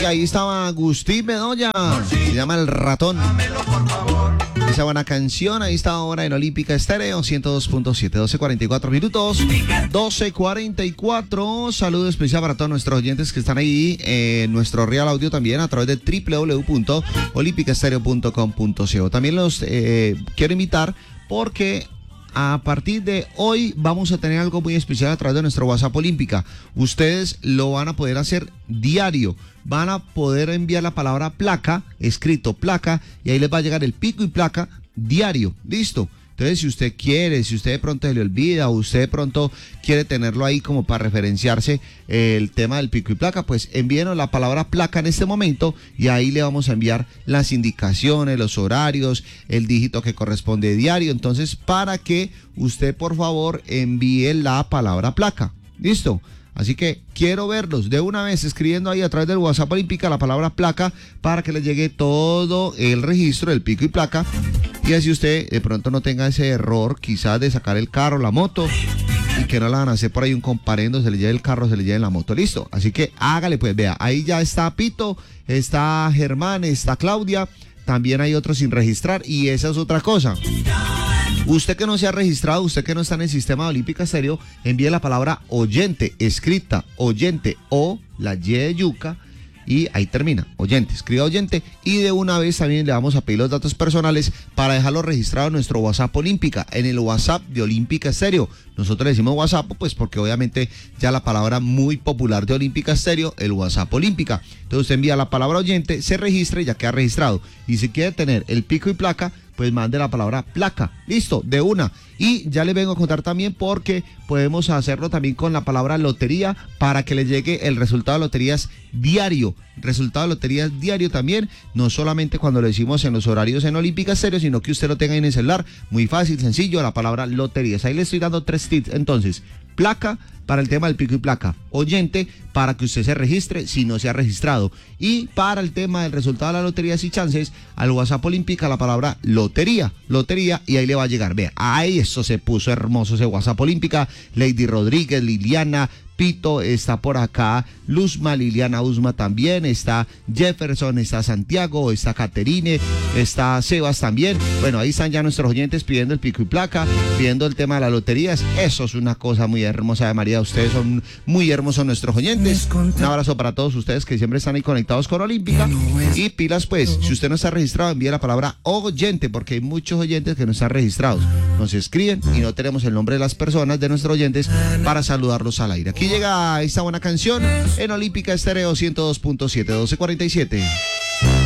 ahí estaba Agustín Bedoya, se llama El Ratón. Esa buena canción, ahí está ahora en Olímpica Estéreo 102.7, 12:44 minutos, 12:44. Saludo especial para todos nuestros oyentes que están ahí en nuestro Real Audio también a través de www.olimpicaestereo.com.co. También los quiero invitar porque a partir de hoy vamos a tener algo muy especial a través de nuestro WhatsApp Olímpica. Ustedes lo van a poder hacer diario. Van a poder enviar la palabra placa, escrito placa, y ahí les va a llegar el pico y placa diario. ¿Listo? Entonces, si usted quiere, si usted de pronto se le olvida o usted de pronto quiere tenerlo ahí como para referenciarse el tema del pico y placa, pues envíenos la palabra placa en este momento y ahí le vamos a enviar las indicaciones, los horarios, el dígito que corresponde diario. Entonces, para que usted por favor envíe la palabra placa. ¿Listo? Así que quiero verlos de una vez escribiendo ahí a través del WhatsApp Olímpica la palabra placa para que les llegue todo el registro del pico y placa y así usted de pronto no tenga ese error quizás de sacar el carro, la moto y que no la van a hacer por ahí un comparendo, se le lleve el carro, se le lleve la moto, listo. Así que hágale pues, vea, ahí ya está Pito, está Germán, está Claudia, también hay otros sin registrar y esa es otra cosa. Usted que no se ha registrado, usted que no está en el sistema de Olímpica Estéreo, envíe la palabra oyente, escrita oyente o la Y de yuca y ahí termina, oyente, escriba oyente y de una vez también le vamos a pedir los datos personales para dejarlo registrado en nuestro WhatsApp Olímpica, en el WhatsApp de Olímpica Estéreo. Nosotros le decimos WhatsApp pues porque obviamente ya la palabra muy popular de Olímpica Estéreo, el WhatsApp Olímpica. Entonces usted envía la palabra oyente, se registra y ya queda registrado. Y si quiere tener el pico y placa, pues mande la palabra placa, listo, de una. Y ya le vengo a contar también porque podemos hacerlo también con la palabra lotería para que le llegue el resultado de loterías diario. Resultado de loterías diario también, no solamente cuando lo decimos en los horarios en Olímpica Estéreo, sino que usted lo tenga en el celular. Muy fácil, sencillo, la palabra loterías. Ahí le estoy dando 3 tips. Entonces, placa para el tema del pico y placa, oyente para que usted se registre si no se ha registrado y para el tema del resultado de las loterías y chances al WhatsApp Olímpica la palabra lotería y ahí le va a llegar. Vea, ahí eso se puso hermoso ese WhatsApp Olímpica. Lady Rodríguez, Liliana, Pito está por acá, Luzma, Liliana Usma también, está Jefferson, está Santiago, está Caterine, está Sebas también. Bueno, ahí están ya nuestros oyentes pidiendo el pico y placa, pidiendo el tema de las loterías. Eso es una cosa muy hermosa de María, ustedes son muy hermosos nuestros oyentes. Un abrazo para todos ustedes que siempre están ahí conectados con Olímpica. Y pilas pues, si usted no está registrado, envíe la palabra oyente, porque hay muchos oyentes que no están registrados. Nos escriben y no tenemos el nombre de las personas, de nuestros oyentes, para saludarlos al aire. Aquí llega esta buena canción en Olímpica Estéreo 102.7, 12:47.